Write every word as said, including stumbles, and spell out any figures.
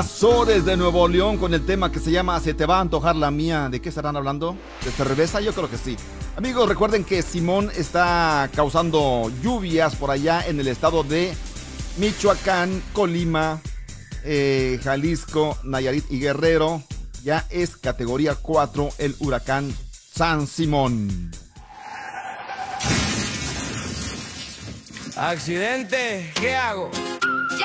Azores de Nuevo León con el tema que se llama Se te va a antojar la mía. ¿De qué estarán hablando? ¿De cerveza? Yo creo que sí. Amigos, recuerden que Simón está causando lluvias por allá en el estado de Michoacán, Colima, eh, Jalisco, Nayarit y Guerrero. Ya es categoría cuatro el huracán San Simón. Accidente, ¿qué hago?